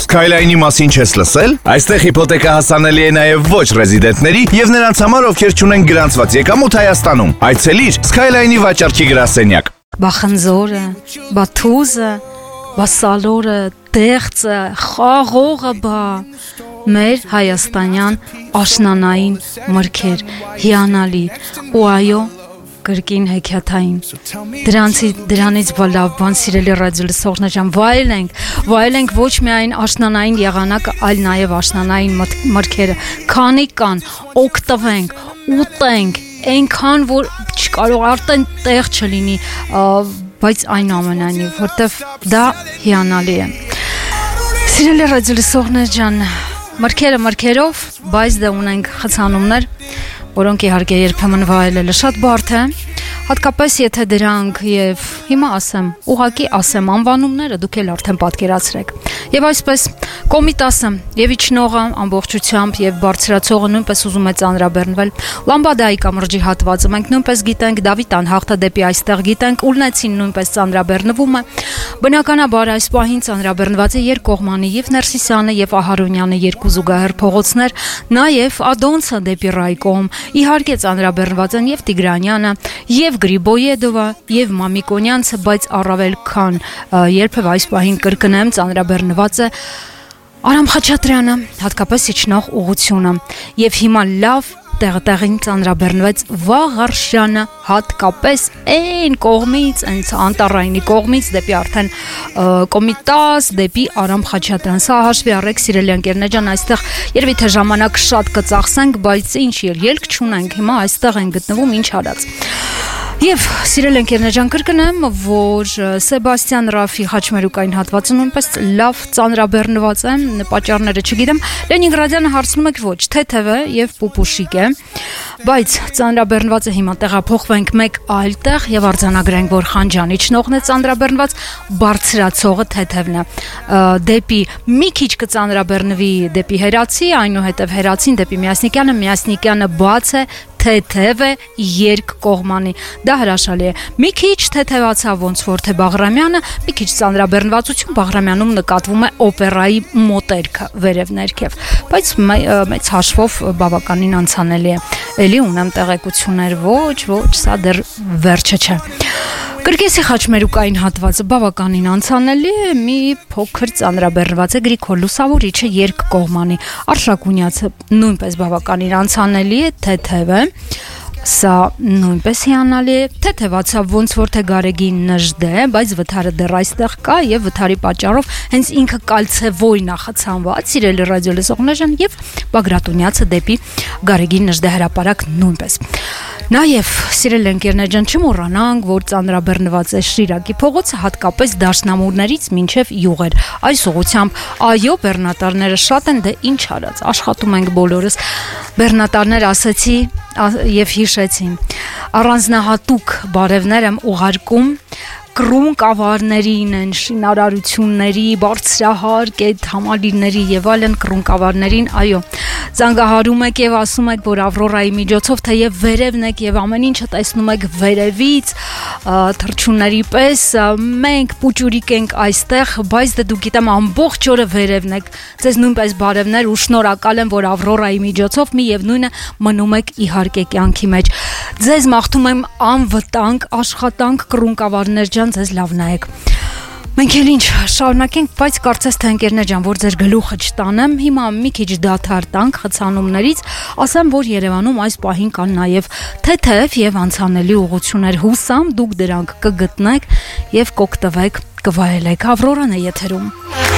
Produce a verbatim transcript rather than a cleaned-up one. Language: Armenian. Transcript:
Skyline-ի մասին չես լսել? Այստեղ հիփոթեկա հասանելի է նաև ոչ ռեզիդենտների եւ նրանց համար, ովքեր չունեն գրանցված եկամուտ Հայաստանում։ Այցելիր Skyline-ի վաճառքի գրասենյակ։ Բախնձորը, բաթուզը, բասալորը, դեղցը, խաղողը, բա մեր հայաստանյան աշնանային մրգեր, հիանալի ու այո կրկին հեքիաթային։ Դրանցի դրանից լավ բան սիրելի ռադիոլսողներ ջան, վայելենք, վայելենք ոչ միայն աշնանային եղանակը, այլ նաև աշնանային մրգերը։ Քանի կան, օգտվենք, ուտենք, այնքան որ չկարող արդեն տեղ չլինի, բայց այնուամենայնիվ, որտեվ դա հիանալի է։ Սիրելի ռադիոլսողներ ջան, մրգերը մրգերով, բայց դե ունենք խցանումներ, որոնք իհարկե երբեմն վայելելը շատ բարդ է, հատկապես եթե դրանք եւ հիմա ասեմ, ուղակի ասեմ անվանումները դուք էլ արդեն պատկերացրեք։ Եվ այսպես Կոմիտասը եւ իջնողը ամբողջությամբ եւ բարձրացողը նույնպես ուզում է ծանրաբեռնվել։ Լամբադայի կամրջի հատվածը մենք նույնպես գիտենք, Դավիթ անհաղթը դեպի այստեղ գիտենք, Ուլնեցին նույնպես ծանրաբեռնվում է։ Բնականաբար այս պահին ծանրաբեռնված է երկկողմանի եւ Ներսիսյանը եւ Ահարոնյանը երկու զուգահեռ փողոցներ, նաեւ Ադոնցը դեպի Ռայկոմ, իհարկե ծանրաբեռնված են եւ Տիգրանյանը, եւ Գրիբոյեդովը եւ Մամիկոնյանցը, բայց առավել քան երբևէ այս պահին կրկնեմ ծանրաբեռնված է Արամ Խաչատրյանը, հատկապես իջնող ուղղությունը, եւ հիմա լավ տեղտեղին ծանրաբեռնվեց Վաղարշյանը, հատկապես այն կողմից, այնց անտառայինի կողմից դեպի արդեն Կոմիտաս, դեպի Արամ Խաչատրյան։ Սա հաշվի առեք սիրելի ընկերներ ջան, այստեղ երևի թե ժամանակ շատ կծախսենք, բայց ինչ ելք չունենք, հիմա այստեղ են գտնվում, ինչ արած։ Եվ սիրելի ընկերներ ջան, կրկնեմ, որ Սեբաստիան Ռաֆի խաչմերուկային հատվածը նույնպես լավ ծանրաբեռնված է, պատճառները չգիտեմ։ Լենինգրադյանը հարցնում եք ոչ, թեթև է եւ պուպուշիկ է, բայց ծանրաբեռնված է հիմա տեղափոխվենք մեկ այլ տեղ եւ արձանագրենք, որ Խանջան իջնողն է ծանրաբեռնված, բարձրացողը թեթևն է։ Դեպի մի քիչ կծանրաբեռնվի դեպի Հերացի, այնուհետեւ Հերացին դեպի Միասնիկյանը, Միասնիկյանը բաց է, թեթև է երկկողմանի, դա հրաշալի է։ Մի քիչ թեթևացավ ոնց որ թե Բաղրամյանը, մի քիչ ծանրաբեռնվածություն, Բաղրամյանում նկատվում է օպերայի մոտերքը վերև ներքև, բայց մեծ հաշվով բավականին անցանելի է։ Էլի ունեմ տեղեկություններ, ոչ, ոչ, սա դեռ վերջը չէ։ Կրկեսի խաչմերուկային հատվածը բավականին անցանելի է, մի փոքր ծանրաբեռնված է Գրիգոր Լուսավորիչը երկկողմանի, Արշակունյացը նույնպես բավականին անցանելի է, թեթև է, սա նույնպես հիանալի է, թեթևացավ ոնց որ թե Գարեգին Նժդե, բայց վթարը դեռ այստեղ կա եւ վթարի պատճառով հենց ինքը կալցեվոյ նախացանված, սիրելի ռադիոլսողներ ջան, եւ Բագրատունյացը դեպի Գարեգին Նժդե հրապարակ նույնպես։ Նաև սիրելի ընկերներ ջան, չմոռանանք, որ ծանրաբեռնված է Շիրակի փողոցը, հատկապես Դաշնամուրներից մինչև Յուղեր։ Այս ուղղությամբ այո, բեռնատարները շատ են, դե ինչ արած, աշխատում ենք բոլորս։ Բեռնատարներ ասեցի եւ հիշեցի։ Առանձնահատուկ բարևներ եմ ուղարկում կրուն կավարներին են, շինարարությունների, բարձրահարկ այդ համալիրների եւ այլն կրուն կավարներին, այո, զանգահարում եք եւ ասում եք, որ Ավրորայի միջոցով թեև վերևն եք եւ ամեն ինչը տեսնում եք վերևից, թռչունների պես, մենք պուճուրիկ ենք այստեղ, բայց դե դուք գիտեմ ամբողջ օրը վերևն եք, ձեզ նույնպես բարևներ ու շնորհակալ եմ, որ Ավրորայի միջոցով միևնույնը մնում եք իհարկե կյանքի մեջ։ Ձեզ մաղթում եմ անվտանգ աշխատանք, կրուն կավարներ ջան, ձեզ լավ նայեք։ Մենք էլ ինչ շարունակենք, բայց կարծես թե ընկերներ ջան, որ ձեր գլուխը չտանեմ, հիմա մի քիչ դադար տանք խցանումներից, ասեմ, որ Երևանում այս պահին կան նաև թեթև եւ անցանելի ուղղություններ, հուսամ դուք դրանք կգտնեք եւ կօգտվեք, կվայելեք։ Ավրորան է եթերում։